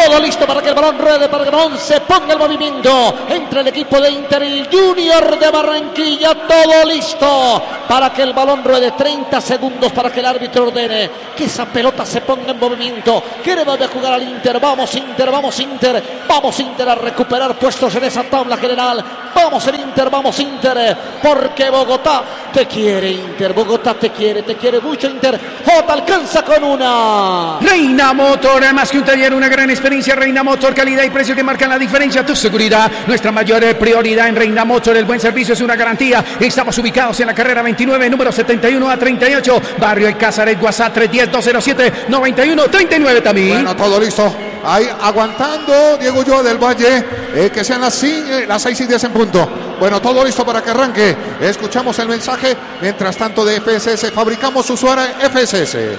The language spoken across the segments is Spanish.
Todo listo para que el balón ruede, para que el balón se ponga en movimiento entre el equipo de Inter y el Junior de Barranquilla. Todo listo para que el balón ruede. 30 segundos para que el árbitro ordene que esa pelota se ponga en movimiento. Quiere volver a jugar al Inter. Vamos Inter, vamos Inter. Vamos Inter a recuperar puestos en esa tabla general. Vamos el Inter, vamos Inter. Porque Bogotá te quiere, Inter. Bogotá te quiere mucho, Inter. Jota alcanza con una. Reina Motor, más que un taller, una gran experiencia. Reina Motor, calidad y precio que marcan la diferencia. Tu seguridad, nuestra mayor prioridad en Reina Motor. El buen servicio es una garantía. Estamos ubicados en la carrera 29, número 71 a 38, barrio El Casaret. WhatsApp 310-207-9139 también. Bueno, todo listo. Ahí aguantando Diego Ulloa del Valle, que sean las 6:10 en punto. Bueno, todo listo para que arranque. Escuchamos el mensaje. Mientras tanto, de FSS, fabricamos su suara FSS.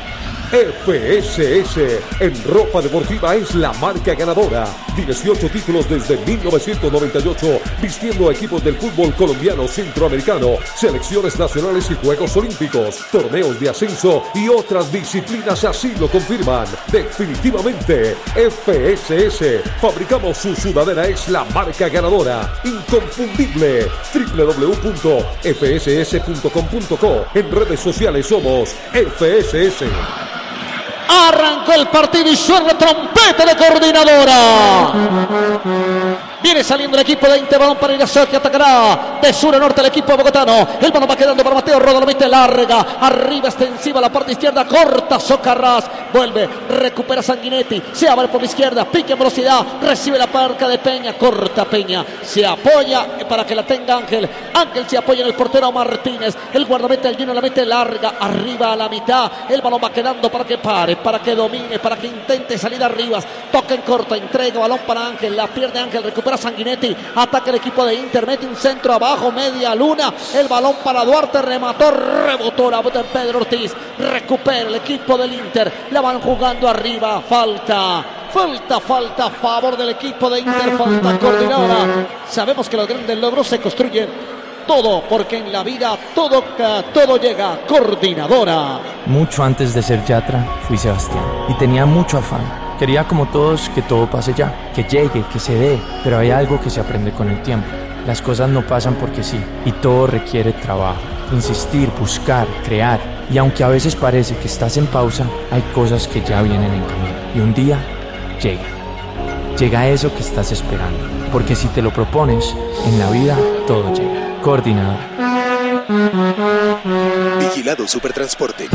FSS en ropa deportiva es la marca ganadora. 18 títulos desde 1998, vistiendo a equipos del fútbol colombiano, centroamericano, selecciones nacionales y Juegos Olímpicos, torneos de ascenso y otras disciplinas así lo confirman. Definitivamente, FSS, fabricamos su sudadera, es la marca ganadora, inconfundible. www.fss.com.co. En redes sociales somos FSS. Arrancó el partido y suena trompeta de coordinadora. Viene saliendo el equipo de Inter, balón para Irazú, que atacará de sur a norte el equipo bogotano. El balón va quedando para Mateo Roda, lo mete larga, arriba extensiva, la parte izquierda, corta Socarrás, vuelve, recupera Sanguinetti, se abre por la izquierda, pique en velocidad, recibe la parca de Peña, corta Peña, se apoya para que la tenga Ángel se apoya en el portero Martínez, el guardameta del Junior la mete larga, arriba a la mitad, el balón va quedando para que pare, para que domine, para que intente salir arriba, toca en corta, entrega balón para Ángel, la pierde Ángel, recupera Sanguinetti, ataca el equipo de Inter, mete un centro abajo, media luna, el balón para Duarte, remató, rebotó la bota en Pedro Ortiz, recupera el equipo del Inter, la van jugando arriba, falta a favor del equipo de Inter, falta coordinadora. Sabemos que los grandes logros se construyen todo, porque en la vida todo llega. Coordinadora. Mucho antes de ser Yatra, fui Sebastián y tenía mucho afán. Quería como todos que todo pase ya, que llegue, que se dé, pero hay algo que se aprende con el tiempo. Las cosas no pasan porque sí, y todo requiere trabajo, insistir, buscar, crear. Y aunque a veces parece que estás en pausa, hay cosas que ya vienen en camino. Y un día llega eso que estás esperando. Porque si te lo propones, en la vida todo llega. Coordinador. Vigilado Supertransporte.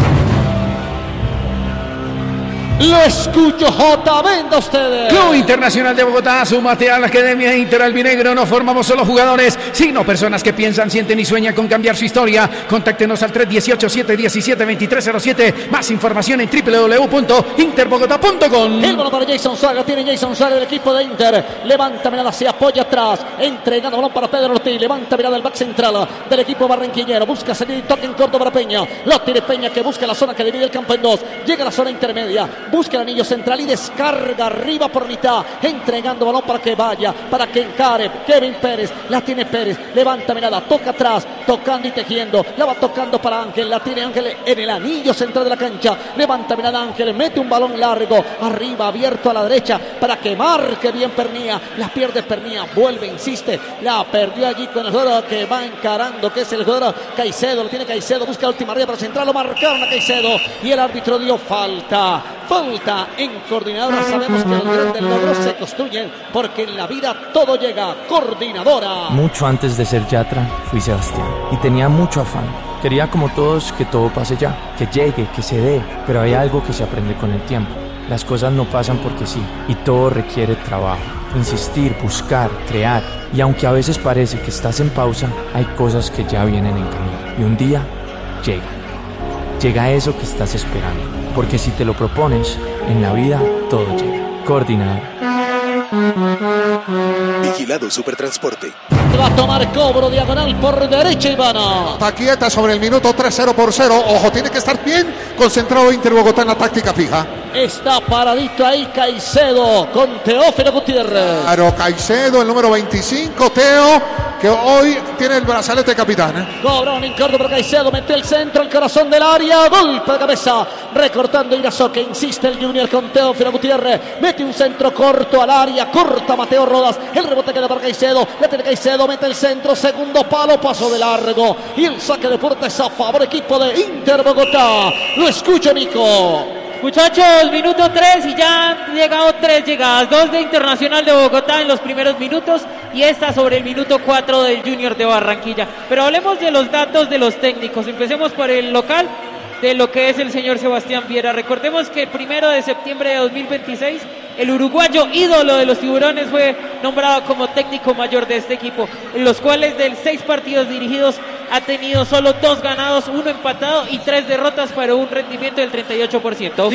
Lo escucho, Jota, venga ustedes. Club Internacional de Bogotá, súmate a la Academia Inter Albinegro. No formamos solo jugadores, sino personas que piensan, sienten y sueñan con cambiar su historia. Contáctenos al 318-717-2307. Más información en www.interbogotá.com. El balón para Jason Suárez, tiene Jason Suárez del equipo de Inter. Levanta mirada, se apoya atrás, entregando balón para Pedro Ortiz. Levanta mirada del back central del equipo barranquillero. Busca salir y toca en corto para Peña. Lo tiene Peña, que busca la zona que divide el campo en dos. Llega a la zona intermedia. Busca el anillo central y descarga arriba por mitad, entregando balón para que vaya, para que encare Kevin Pérez, la tiene Pérez, levanta mirada, toca atrás, tocando y tejiendo, la va tocando para Ángel, la tiene Ángel en el anillo central de la cancha, levanta mirada Ángel, mete un balón largo, arriba, abierto a la derecha, para que marque bien Pernía, la pierde Pernía, vuelve, insiste, la perdió allí con el jugador que va encarando, que es el jugador Caicedo, lo tiene Caicedo, busca la última arriba para central, lo marcaron a Caicedo, y el árbitro dio falta en coordinadora. Sabemos que los grandes logros se construyen porque en la vida todo llega. Coordinadora. Mucho antes de ser Yatra, fui Sebastián y tenía mucho afán. Quería como todos que todo pase ya, que llegue, que se dé, pero hay algo que se aprende con el tiempo. Las cosas no pasan porque sí, y todo requiere trabajo, insistir, buscar, crear. Y aunque a veces parece que estás en pausa, hay cosas que ya vienen en camino. Y un día llega eso que estás esperando. Porque si te lo propones, en la vida todo llega. Coordinador. Vigilado Supertransporte. Va a tomar cobro diagonal por derecha, Ivana. Está quieta sobre el minuto 3-0 por 0. Ojo, tiene que estar bien concentrado Inter Bogotá en la táctica fija. Está paradito ahí Caicedo con Teófilo Gutiérrez. Claro, Caicedo, el número 25, Teo, que hoy tiene el brazalete de capitán. Cobra un incórdio por Caicedo, mete el centro, el corazón del área, golpe de cabeza, recortando Irazoque, insiste el Junior con Teófilo Gutiérrez, mete un centro corto al área, corta Mateo Rodas, el rebote queda para Caicedo, la tiene Caicedo, mete el centro, segundo palo, paso de largo, y el saque de puerta es a favor equipo de Inter Bogotá. Lo escucho, Nico. Muchachos, minuto 3 y ya han llegado 3 llegadas, 2 de Internacional de Bogotá en los primeros minutos y esta sobre el minuto 4 del Junior de Barranquilla. Pero hablemos de los datos de los técnicos, empecemos por el local, de lo que es el señor Sebastián Viera. Recordemos que el 1 de septiembre de 2026 el uruguayo ídolo de los tiburones fue nombrado como técnico mayor de este equipo, en los cuales de 6 partidos dirigidos ha tenido solo 2 ganados, 1 empatado y 3 derrotas para un rendimiento del 38%.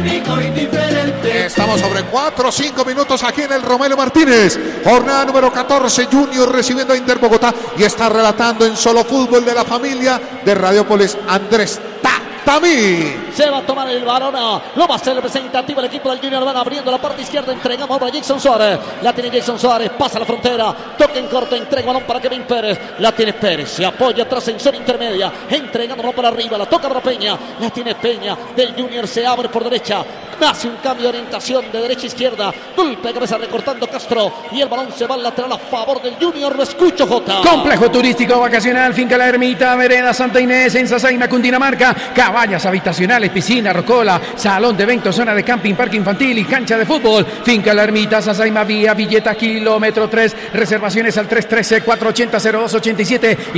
Estamos sobre 4 o 5 minutos aquí en el Romelio Martínez. Jornada número 14, Junior recibiendo a Inter Bogotá y está relatando en Solo Fútbol de la familia de Radiópolis Andrés Tamí. Se va a tomar el balón, lo va a hacer representativo el equipo del Junior, van abriendo la parte izquierda, entregamos para Jason Suárez, la tiene Jason Suárez, pasa la frontera, toca en corto, entrega balón para Kevin Pérez, la tiene Pérez, se apoya atrás en zona intermedia, entregando balón para arriba, la toca para Peña, la tiene Peña, del Junior se abre por derecha, hace un cambio de orientación de derecha a izquierda, golpe de cabeza recortando Castro, y el balón se va al lateral a favor del Junior, lo escucho, Jota. Complejo turístico vacacional, Finca La Ermita, Vereda Santa Inés, en Sasaima, Cundinamarca, cabañas habitacionales, piscina, rocola, salón de eventos, zona de camping, parque infantil y cancha de fútbol. Finca La Ermita, Sasaima, vía Villeta, kilómetro 3, reservaciones al 313-480-0287 y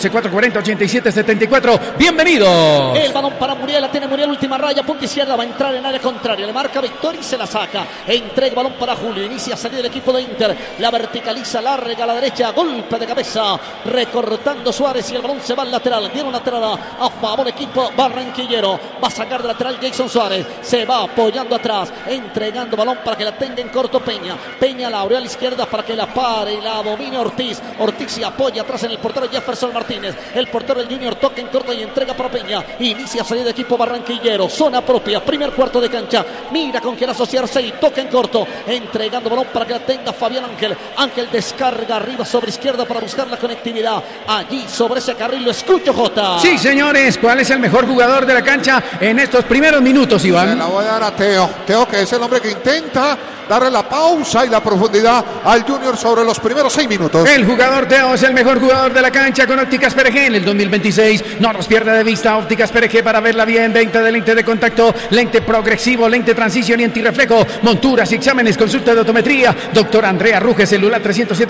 311-440-8774. ¡Bienvenidos! El balón para Muriel, la tiene Muriel, última raya, punta izquierda, va a entrar en área contraria, le marca Victoria y se la saca. Entrega balón para Julio, inicia a salir el equipo de Inter, la verticaliza, larga a la derecha, golpe de cabeza, recortando Suárez y el balón se va al lateral, tiene una lateral a favor equipo barranquillero, va a sacar de lateral Jason Suárez, se va apoyando atrás, entregando balón para que la tenga en corto Peña, Peña la abrió a la izquierda para que la pare y la domine Ortiz, Ortiz se apoya atrás en el portero Jefferson Martínez, el portero del Junior toca en corto y entrega para Peña, inicia a salir de equipo barranquillero, zona propia, primer cuarto de cancha, mira con quién asociarse y toca en corto, entregando balón para que la tenga Fabián Ángel, Ángel descarga arriba sobre izquierda para buscar la conectividad, allí sobre ese carril, lo escucho, Jota. Sí, señores, ¿cuál es el mejor jugador de la cancha en estos primeros minutos, Iván? Se la voy a dar a Teo, que es el hombre que intenta darle la pausa y la profundidad al Junior sobre los primeros 6 minutos. El jugador Teo es el mejor jugador de la cancha con Ópticas Pereje en el 2026. No nos pierda de vista Ópticas Pereje para verla bien. Venta de lente de contacto, lente progresivo, lente transición y antirreflejo, monturas y exámenes, consulta de otometría. Doctor Andrea Ruge, celular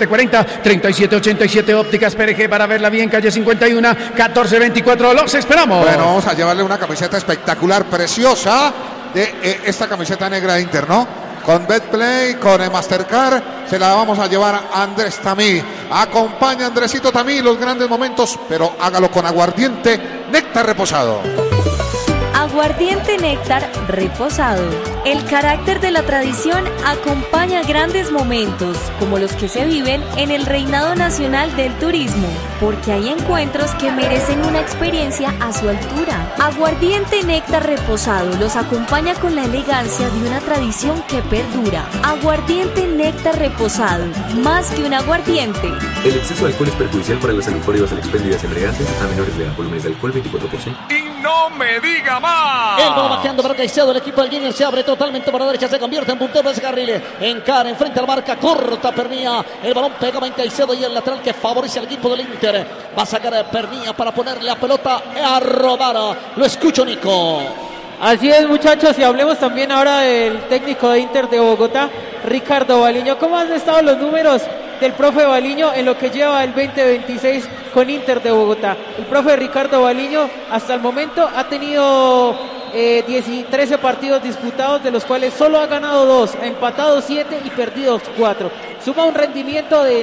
30740-3787. Ópticas Pereje para verla bien, calle 51, 1424. Los esperamos. Bueno, vamos a llevarle una camiseta espectacular, preciosa, de esta camiseta negra de Inter, ¿no? Con Betplay, con el Mastercard, se la vamos a llevar a Andrés Tamí. Acompaña a Andresito Tamí los grandes momentos, pero hágalo con aguardiente néctar reposado. Aguardiente néctar reposado. El carácter de la tradición acompaña grandes momentos, como los que se viven en el Reinado Nacional del Turismo, porque hay encuentros que merecen una experiencia a su altura. Aguardiente néctar reposado los acompaña con la elegancia de una tradición que perdura. Aguardiente néctar reposado, más que un aguardiente. El exceso de alcohol es perjudicial para la salud por llevar expendidas embriagantes a menores de edad. Volúmenes de alcohol 24%. ¡Y no me diga más! El balón bajeando para Caicedo, el equipo del Junior se abre totalmente por la derecha, se convierte en puntero de ese carril, encara enfrente a la marca, corta Pernía, el balón pegaba en Caicedo y el lateral que favorece al equipo del Inter, va a sacar a Pernía para ponerle la pelota a robar, lo escucho, Nico. Así es, muchachos, y hablemos también ahora del técnico de Inter de Bogotá, Ricardo Baliño. ¿Cómo han estado los números del profe Baliño en lo que lleva el 2026 con Inter de Bogotá? El profe Ricardo Baliño hasta el momento ha tenido 13 partidos disputados, de los cuales solo ha ganado 2, ha empatado 7 y perdido 4. Suma un rendimiento del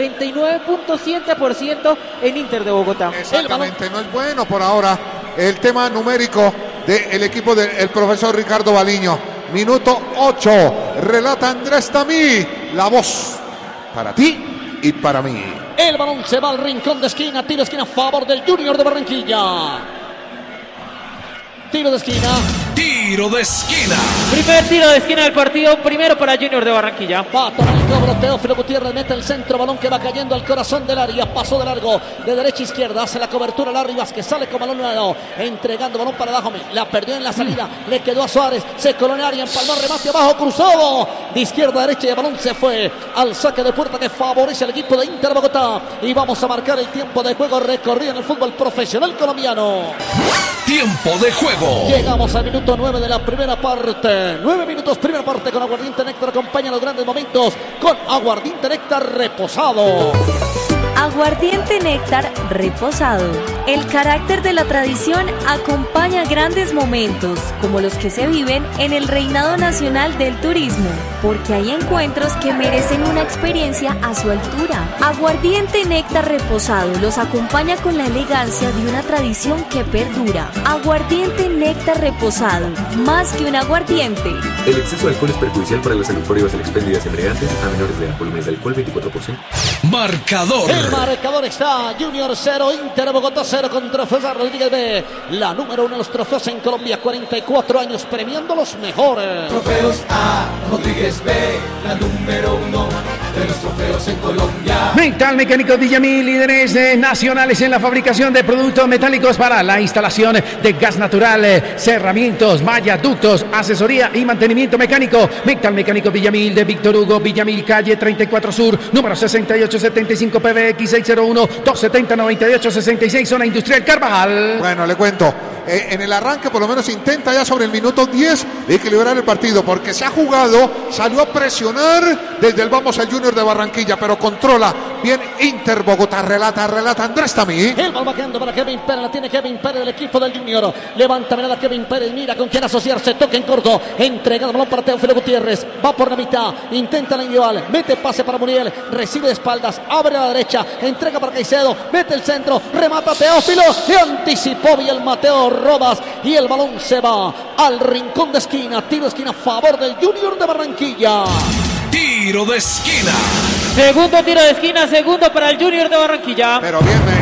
39.7% en Inter de Bogotá. Exactamente, no es bueno por ahora el tema numérico del equipo del profesor Ricardo Baliño. Minuto 8, relata Andrés Tamí, la voz para ti y para mí. El balón se va al rincón de esquina, tiro esquina a favor del Junior de Barranquilla. Tiro de esquina. Tiro de esquina. Primer tiro de esquina del partido, primero para Junior de Barranquilla. Va a tomar el cobro Teófilo Gutiérrez, mete el centro, balón que va cayendo al corazón del área, pasó de largo, de derecha a izquierda, hace la cobertura Larry Vázquez, sale con balón nuevo, entregando balón para abajo, la perdió en la salida, le quedó a Suárez, se coló en el área, empalmó, remate abajo, cruzado, de izquierda a derecha y el balón se fue al saque de puerta que favorece al equipo de Inter Bogotá, y vamos a marcar el tiempo de juego recorrido en el fútbol profesional colombiano. Tiempo de juego. Llegamos al minuto 9 de la primera parte. 9 minutos, primera parte con Aguardiente Néctar. Acompaña los grandes momentos con Aguardiente Néctar reposado. Aguardiente Néctar reposado. El carácter de la tradición acompaña grandes momentos, como los que se viven en el Reinado Nacional del Turismo, porque hay encuentros que merecen una experiencia a su altura. Aguardiente Néctar reposado los acompaña con la elegancia de una tradición que perdura. Aguardiente Néctar reposado, más que un aguardiente. El exceso de alcohol es perjudicial para la salud por IVA expendidas embriagantes a menores de edad. Volúmenes de alcohol 24%. Marcador. El marcador está Junior 0, Inter Bogotá 0 contra César Rodríguez B. La número 1 de los trofeos en Colombia, 44 años premiando los mejores. Trofeos A, Rodríguez B, la número 1 de los trofeos en Colombia. Metal Mecánicos Villamil, líderes nacionales en la fabricación de productos metálicos para la instalación de gas natural, cerramientos, malla, ductos, asesoría y mantenimiento mecánico. Metal Mecánicos Villamil de Víctor Hugo Villamil, calle 34 Sur, número 6875 PBX 601 270 9866, zona industrial Carvajal. Bueno, le cuento. En el arranque por lo menos intenta ya sobre el minuto 10 equilibrar el partido, porque se ha jugado, salió a presionar desde el vamos al Junior de Barranquilla, pero controla bien Inter Bogotá. Relata Andrés Tamí. El balón va quedando para Kevin Pérez, la tiene Kevin Pérez del equipo del Junior. Levanta mirada Kevin Pérez, mira con quién asociarse, toca en corto, entrega el balón para Teófilo Gutiérrez, va por la mitad, intenta la individual, mete pase para Muriel, recibe de espaldas, abre a la derecha, entrega para Caicedo, mete el centro, remata Teófilo, y anticipó bien Mateo Rodas, y el balón se va al rincón de esquina, tiro de esquina a favor del Junior de Barranquilla. Tiro de esquina. Segundo tiro de esquina, segundo para el Junior de Barranquilla. Pero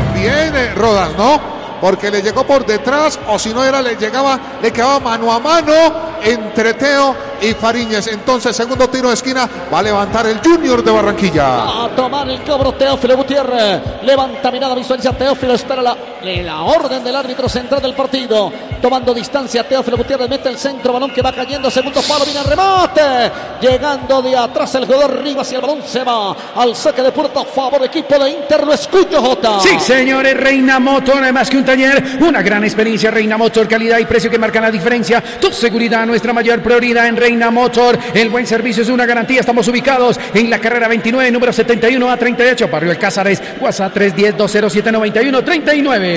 bien Rodas, ¿no? Porque le llegó por detrás, o si no era, le quedaba mano a mano entre Teo y Fariñez. Entonces, segundo tiro de esquina, va a levantar el Junior de Barranquilla. A tomar el cobro Teófilo Gutiérrez. Levanta mirada, visualiza Teófilo, espera la orden del árbitro central del partido. Tomando distancia, Teófilo Gutiérrez mete el centro, balón que va cayendo, segundo palo, viene el remate. Llegando de atrás el jugador Rivas y el balón se va al saque de puerta a favor equipo de Inter. Lo escucho, Jota. Sí, señores, Reina Motor, más que un taller, una gran experiencia. Reina Motor, calidad y precio que marcan la diferencia. Tu seguridad, nuestra mayor prioridad en Reina Motor. El buen servicio es una garantía. Estamos ubicados en la carrera 29, número 71 a 38, barrio Alcázares. WhatsApp 310-207-9139.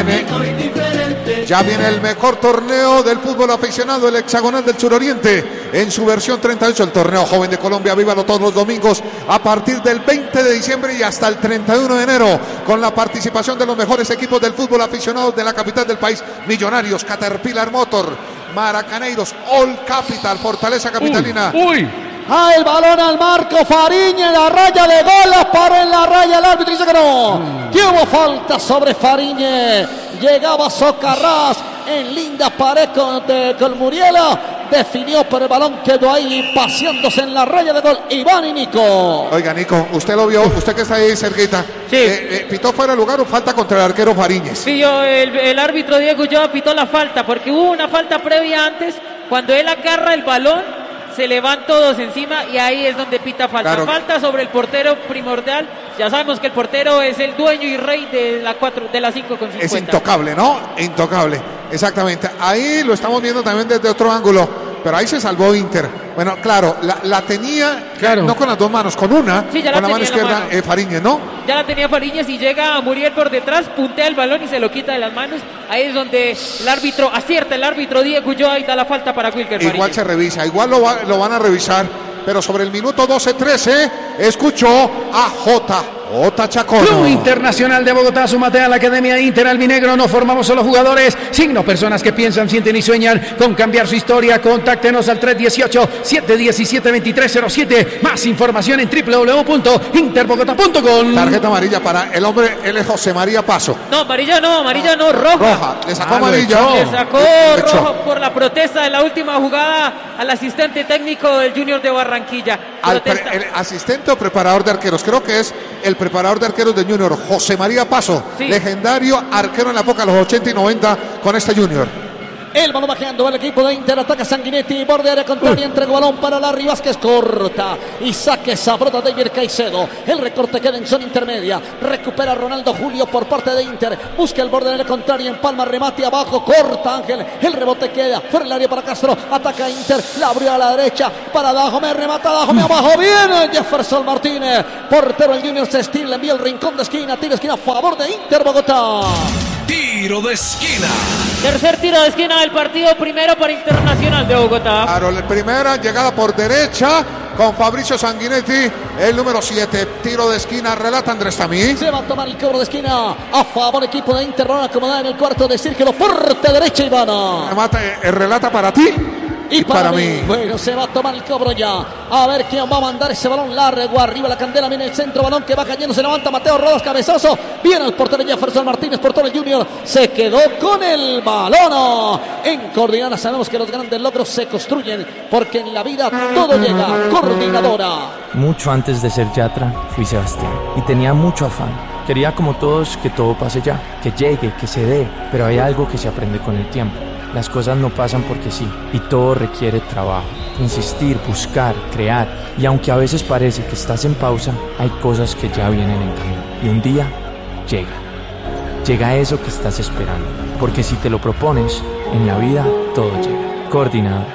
Ya viene el mejor torneo del fútbol aficionado, el hexagonal del suroriente, en su versión 38, el torneo joven de Colombia. Vívalo todos los domingos a partir del 20 de diciembre y hasta el 31 de enero, con la participación de los mejores equipos del fútbol aficionado de la capital del país: Millonarios, Caterpillar Motor, Maracaneiros, All Capital, Fortaleza Capitalina. El balón al marco, Fariñez, la raya de gol, paró en la raya el árbitro y dice que no. Que hubo falta sobre Fariñez. Llegaba Socarrás en linda pared con Muriela. Definió, pero el balón quedó ahí paseándose en la raya de gol. Iván y Nico. Oiga, Nico, usted lo vio, usted que está ahí cerquita. Sí. ¿Pitó fuera de lugar o falta contra el arquero Fariñez? Sí, el árbitro Diego Ulloa pitó la falta, porque hubo una falta previa antes, cuando él agarra el balón, se le van todos encima y ahí es donde pita falta. Claro. Falta sobre el portero primordial. Ya sabemos que el portero es el dueño y rey de la 5,50. Es intocable, ¿no? Intocable, exactamente. Ahí lo estamos viendo también desde otro ángulo, pero ahí se salvó Inter. Bueno, claro, la tenía, no con las dos manos, con una, sí, con la mano izquierda, Fariñez, ¿no? Ya la tenía Fariñez y llega a Muriel por detrás, puntea el balón y se lo quita de las manos. Ahí es donde el árbitro acierta, el árbitro Diego Ulloa, y da la falta para Wilker Fariñez. Igual se revisa, igual lo van a revisar, pero sobre el minuto 12-13 escuchó a Jota. Otachacono. Club Internacional de Bogotá, súmate a la Academia Inter Albinegro. No formamos solo jugadores, sino personas que piensan, sienten y sueñan con cambiar su historia. Contáctenos al 318-717-2307. Más información en www.interbogotá.com. Tarjeta amarilla para el hombre, él es José María Paso. No, amarilla no, roja. Roja, le sacó amarilla. Le sacó rojo por la protesta de la última jugada al asistente técnico del Junior de Barranquilla. El asistente o preparador de arqueros, creo que es el preparador de arqueros de Junior, José María Paso, sí. Legendario arquero en la época de los 80 y 90 con este Junior. El balón bajando, el equipo de Inter ataca Sanguinetti, borde área contraria, entrega balón para Larry Vázquez, corta y saque esa brota de David Caicedo. El recorte queda en zona intermedia, recupera Ronaldo Julio por parte de Inter, busca el borde área contraria, empalma, remate abajo, corta Ángel, el rebote queda fuera del área para Castro, ataca Inter, la abrió a la derecha para Dajome, remata Dajome abajo, viene Jefferson Martínez, portero el Junior se estira, envía el rincón de esquina, tiro de esquina a favor de Inter Bogotá. Tiro de esquina. Tercer tiro de esquina del partido, primero para Internacional de Bogotá. Claro, la primera llegada por derecha con Fabricio Sanguinetti, el número 7. Tiro de esquina, relata Andrés Tamí. Se va a tomar el cobro de esquina a favor equipo de Inter, van a acomodar en el cuarto de círculo, fuerte derecha Ivana. Relata para ti. Y para mí. Bueno, se va a tomar el cobro ya. A ver quién va a mandar ese balón largo. Arriba la candela, viene el centro, balón que va cayendo. Se levanta Mateo Rodas, cabezazo. Viene el portero Jefferson Martínez, portero del Junior. Se quedó con el balón. En Coordinadora sabemos que los grandes logros se construyen, porque en la vida todo llega. Coordinadora. Mucho antes de ser Yatra, fui Sebastián. Y tenía mucho afán. Quería como todos que todo pase ya. Que llegue, que se dé. Pero hay algo que se aprende con el tiempo. Las cosas no pasan porque sí, y todo requiere trabajo, insistir, buscar, crear, y aunque a veces parece que estás en pausa, hay cosas que ya vienen en camino, y un día llega eso que estás esperando, porque si te lo propones, en la vida todo llega. Coordinadora.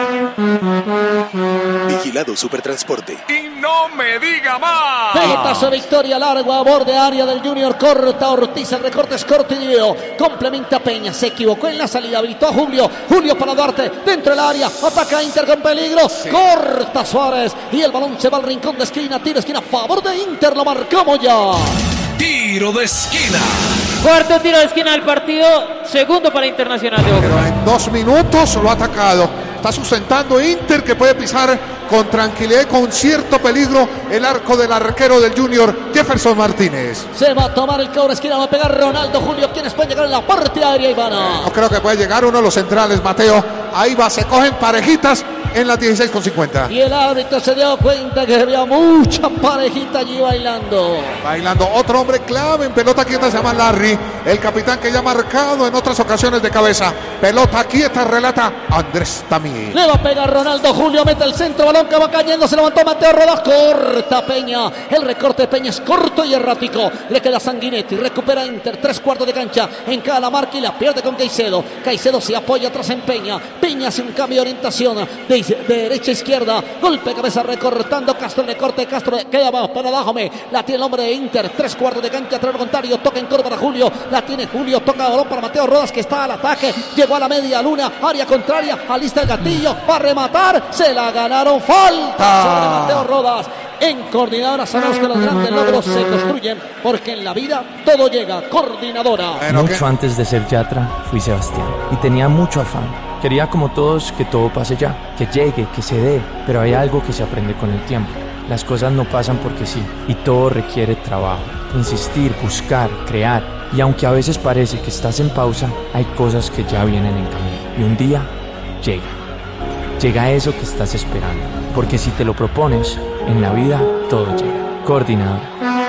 Vigilado Supertransporte. ¡Y no me diga más! Pelotazo de Victoria, largo a borde área del Junior, corta Ortiz, el recorte es corto y dio, complementa Peña, se equivocó en la salida, habilitó a Julio para Duarte, dentro del área, ataca Inter con peligro, sí. Corta Suárez y el balón se va al rincón de esquina, tiro de esquina a favor de Inter, lo marcamos ya. Tiro de esquina. Cuarto tiro de esquina del partido, segundo para Internacional de Bogotá. Pero en 2 minutos lo ha atacado. Está sustentando Inter, que puede pisar con tranquilidad y con cierto peligro el arco del arquero del Junior, Jefferson Martínez. Se va a tomar el cobro esquina, va a pegar Ronaldo Julio, quienes pueden llegar en la parte aérea, Ivana. No creo que pueda llegar uno de los centrales, Mateo. Ahí va, se cogen parejitas en las 16:50. Y el árbitro se dio cuenta que había mucha parejita allí bailando. Otro hombre clave en pelota quieta se llama Larry, el capitán que ya ha marcado en otras ocasiones de cabeza. Pelota quieta, relata Andrés Tamí. Le va a pegar Ronaldo Julio, mete el centro, balón que va cayendo, se levantó Mateo Rodas, corta Peña. El recorte de Peña es corto y errático. Le queda Sanguinetti, recupera Inter, 3/4 de cancha, en cada la marca y la pierde con Caicedo. Caicedo se apoya atrás en Peña. Peña hace un cambio de orientación de derecha a izquierda, golpe de cabeza recortando Castro, le corte Castro, queda abajo para Dajome, la tiene el hombre de Inter, 3/4 de cancha, terreno contrario, toca en corto para Julio, la tiene Julio, toca balón para Mateo Rodas que está al ataque, llegó a la media luna, área contraria, alista el gatillo, va a rematar, se la ganaron, falta sobre Mateo Rodas. En Coordinadora sabemos que los grandes logros se construyen, porque en la vida todo llega. Coordinadora. Mucho antes de ser Yatra, fui Sebastián. Y tenía mucho afán. Quería como todos que todo pase ya, que llegue, que se dé, pero hay algo que se aprende con el tiempo. Las cosas no pasan porque sí, y todo requiere trabajo, insistir, buscar, crear, y aunque a veces parece que estás en pausa, hay cosas que ya vienen en camino, y un día llega eso que estás esperando, porque si te lo propones, en la vida todo llega. Coordinadora.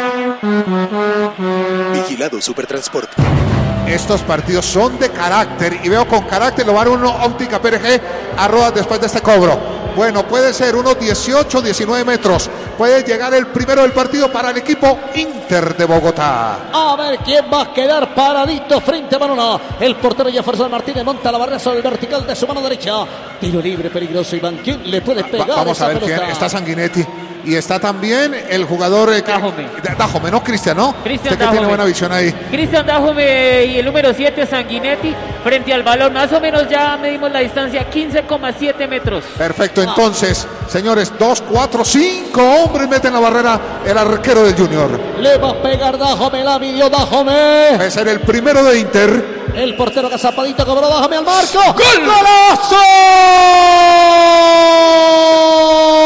Vigilado Supertransporte. Estos partidos son de carácter y veo con carácter lo va a dar uno Óptica PRG a Rodas después de este cobro. Bueno, puede ser unos 18, 19 metros. Puede llegar el primero del partido para el equipo Inter de Bogotá. A ver quién va a quedar paradito frente a Manona. El portero Jefferson Martínez monta la barrera sobre el vertical de su mano derecha. Tiro libre peligroso, Iván. ¿Quién le puede pegar? Vamos a ver pelota? quién. Está Sanguinetti. Y está también el jugador Dajome, ¿no? Cristian, ¿no? Cristian Usted que tiene buena visión ahí. Cristian Dajome y el número 7 Sanguinetti frente al balón. Más o menos ya medimos la distancia, 15,7 metros. Perfecto, entonces, señores, 2, 4, 5 hombres meten la barrera el arquero del Junior. Le va a pegar Dajome, la midió Dajome. Ese ser el primero de Inter. El portero Cazapadito cobró, Dajome al marco. ¡Gol! ¡Golazo!